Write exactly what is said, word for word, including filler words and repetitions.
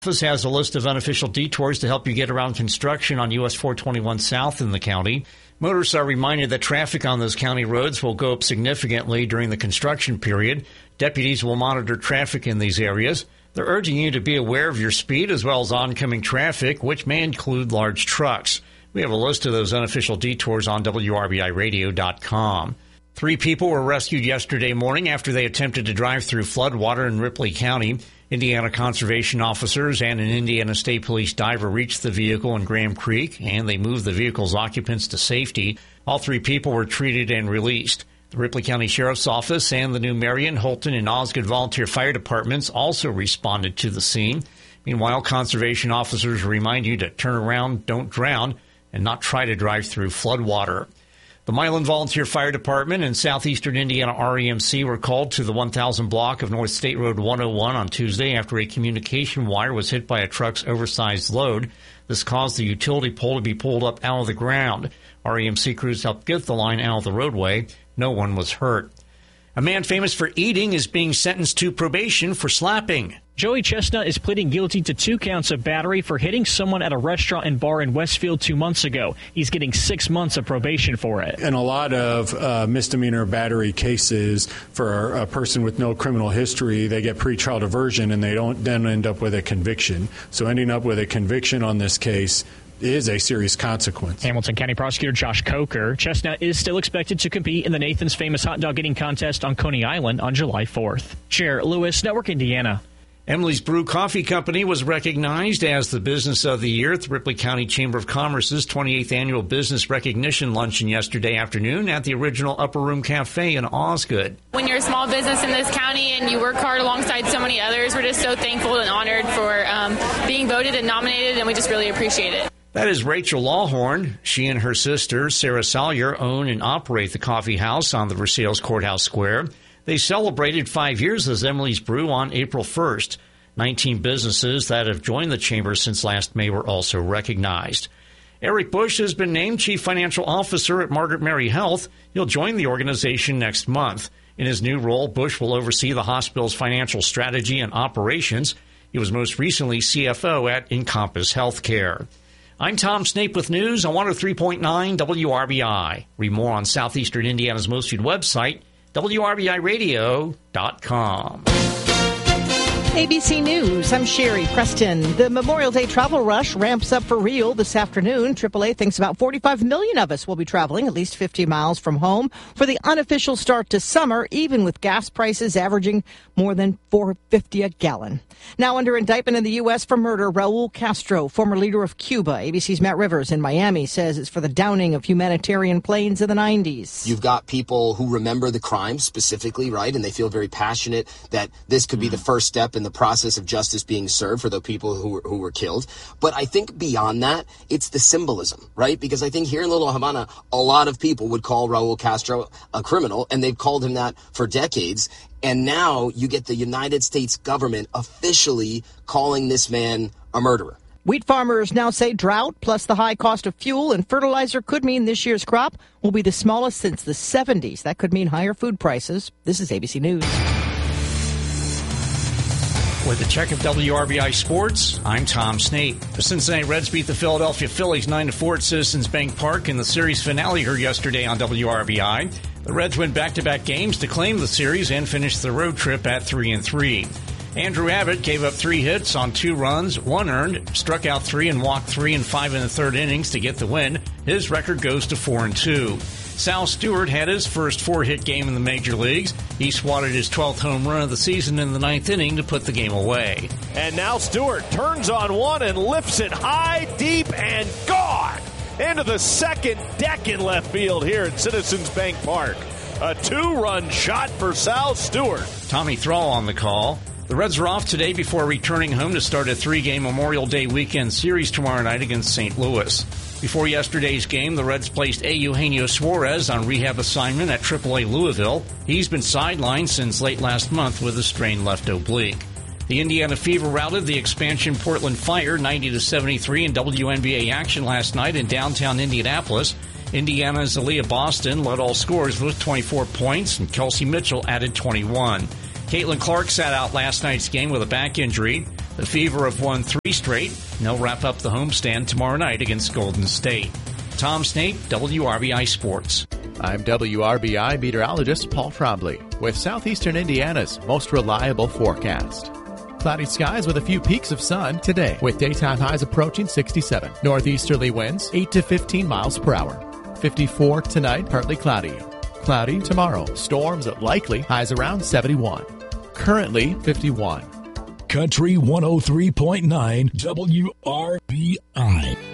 Office has a list of unofficial detours to help you get around construction on U S four twenty-one South in the county. Motorists are reminded that traffic on those county roads will go up significantly during the construction period. Deputies will monitor traffic in these areas. They're urging you to be aware of your speed as well as oncoming traffic, which may include large trucks. We have a list of those unofficial detours on W R B I radio dot com. Three people were rescued yesterday morning after they attempted to drive through floodwater in Ripley County. Indiana conservation officers and an Indiana State Police diver reached the vehicle in Graham Creek, and they moved the vehicle's occupants to safety. All three people were treated and released. The Ripley County Sheriff's Office and the new Marion, Holton, and Osgood Volunteer Fire Departments also responded to the scene. Meanwhile, conservation officers remind you to turn around, don't drown, and not try to drive through floodwater. The Milan Volunteer Fire Department and Southeastern Indiana R E M C were called to the one thousand block of North State Road one oh one on Tuesday after a communication wire was hit by a truck's oversized load. This caused the utility pole to be pulled up out of the ground. R E M C crews helped get the line out of the roadway. No one was hurt. A man famous for eating is being sentenced to probation for slapping. Joey Chestnut is pleading guilty to two counts of battery for hitting someone at a restaurant and bar in Westfield two months ago. He's getting six months of probation for it. In a lot of uh, misdemeanor battery cases, for a person with no criminal history, they get pretrial diversion and they don't then end up with a conviction. So ending up with a conviction on this case is a serious consequence. Hamilton County Prosecutor Josh Coker. Chestnut is still expected to compete in the Nathan's Famous Hot Dog Eating Contest on Coney Island on July fourth. Chair Lewis, Network Indiana. Emily's Brew Coffee Company was recognized as the Business of the Year at the Ripley County Chamber of Commerce's twenty-eighth Annual Business Recognition Luncheon yesterday afternoon at the original Upper Room Cafe in Osgood. When you're a small business in this county and you work hard alongside so many others, we're just so thankful and honored for um, being voted and nominated, and we just really appreciate it. That is Rachel Lawhorn. She and her sister, Sarah Salyer, own and operate the coffee house on the Versailles Courthouse Square. They celebrated five years as Emily's Brew on April first. nineteen businesses that have joined the chamber since last May were also recognized. Eric Bush has been named Chief Financial Officer at Margaret Mary Health. He'll join the organization next month. In his new role, Bush will oversee the hospital's financial strategy and operations. He was most recently C F O at Encompass Healthcare. I'm Tom Snape with news on one oh three point nine W R B I. Read more on Southeastern Indiana's most viewed website, W R B I radio dot com. A B C News, I'm Sherry Preston. The Memorial Day travel rush ramps up for real this afternoon. triple A thinks about forty-five million of us will be traveling at least fifty miles from home for the unofficial start to summer, even with gas prices averaging more than four dollars and fifty cents a gallon. Now under indictment in the U S for murder, Raul Castro, former leader of Cuba. A B C's Matt Rivers in Miami says it's for the downing of humanitarian planes in the nineties. You've got people who remember the crime specifically, right? And they feel very passionate that this could be the first step in the process of justice being served for the people who were, who were killed. But I think beyond that, it's the symbolism, right? Because I think here in Little Havana, a lot of people would call Raul Castro a criminal, and they've called him that for decades. And now you get the United States government officially calling this man a murderer. Wheat farmers now say drought plus the high cost of fuel and fertilizer could mean this year's crop will be the smallest since the seventies. That could mean higher food prices. This is A B C News. With a check of W R B I Sports, I'm Tom Snape. The Cincinnati Reds beat the Philadelphia Phillies nine to four at Citizens Bank Park in the series finale heard yesterday on W R B I. The Reds win back-to-back games to claim the series and finish the road trip at three and three. Andrew Abbott gave up three hits on two runs, one earned, struck out three and walked three and five in the third innings to get the win. His record goes to four and two. Sal Stewart had his first four-hit game in the major leagues. He swatted his twelfth home run of the season in the ninth inning to put the game away. And now Stewart turns on one and lifts it high, deep, and gone into the second deck in left field here at Citizens Bank Park. A two-run shot for Sal Stewart. Tommy Thrall on the call. The Reds are off today before returning home to start a three-game Memorial Day weekend series tomorrow night against Saint Louis. Before yesterday's game, the Reds placed A. Eugenio Suarez on rehab assignment at triple A Louisville. He's been sidelined since late last month with a strained left oblique. The Indiana Fever routed the expansion Portland Fire ninety to seventy-three in W N B A action last night in downtown Indianapolis. Indiana's Aaliyah Boston led all scorers with twenty-four points, and Kelsey Mitchell added twenty-one. Caitlin Clark sat out last night's game with a back injury. The Fever have won three straight, and they'll wrap up the homestand tomorrow night against Golden State. Tom Snape, W R B I Sports. I'm W R B I meteorologist Paul Trombley with Southeastern Indiana's most reliable forecast. Cloudy skies with a few peaks of sun today, with daytime highs approaching sixty-seven. Northeasterly winds eight to fifteen miles per hour. fifty-four tonight, partly cloudy. Cloudy tomorrow. Storms likely, highs around seventy-one. Currently fifty-one. Country one oh three point nine W R B I.